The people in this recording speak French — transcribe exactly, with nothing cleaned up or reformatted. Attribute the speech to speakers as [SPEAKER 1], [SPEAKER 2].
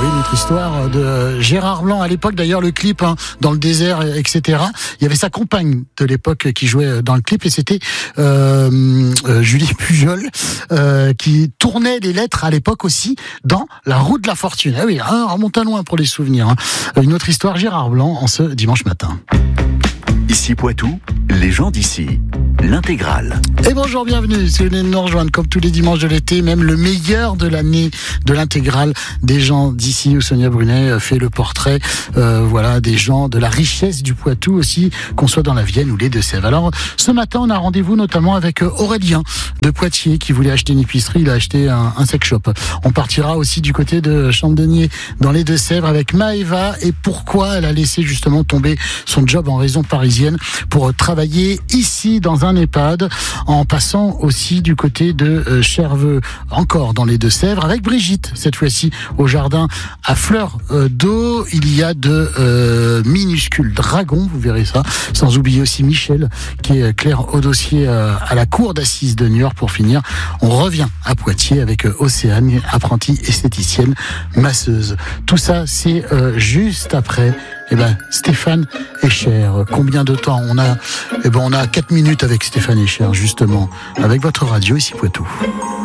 [SPEAKER 1] oui, notre histoire de Gérard Blanc. À l'époque, d'ailleurs, le clip hein, dans le désert, et cetera. Il y avait sa compagne de l'époque qui jouait dans le clip et c'était euh, euh, Julie Pujol euh, qui tournait les lettres à l'époque aussi dans La Route de la Fortune. Ah oui, hein, on remonte à loin pour les souvenirs. Hein. Une autre histoire, Gérard Blanc, en ce dimanche matin.
[SPEAKER 2] Ici Poitou, les gens d'ici, l'intégrale.
[SPEAKER 1] Et bonjour, bienvenue, si vous venez de nous rejoindre, comme tous les dimanches de l'été, même le meilleur de l'année de l'intégrale des gens d'ici, où Sonia Brunet fait le portrait, euh, voilà, des gens de la richesse du Poitou aussi, qu'on soit dans la Vienne ou les Deux-Sèvres. Alors, ce matin, on a rendez-vous notamment avec Aurélien de Poitiers, qui voulait acheter une épicerie, il a acheté un, un sex shop. On partira aussi du côté de Champdenier, dans les Deux-Sèvres, avec Maëva, et pourquoi elle a laissé justement tomber son job en région parisienne pour travailler ici dans un EHPAD, en passant aussi du côté de euh, Cherveux, encore dans les Deux-Sèvres, avec Brigitte, cette fois-ci au jardin à fleurs euh, d'eau. Il y a de euh, minuscules dragons, vous verrez ça, sans oublier aussi Michel, qui est clerc au dossier euh, à la cour d'assises de Niort. Pour finir, on revient à Poitiers avec euh, Océane, apprentie esthéticienne, masseuse. Tout ça, c'est euh, juste après Eh ben, Stéphane Escher. Combien de temps on a? Eh ben, on a quatre minutes avec Stéphane Escher, justement, avec votre radio ici Poitou.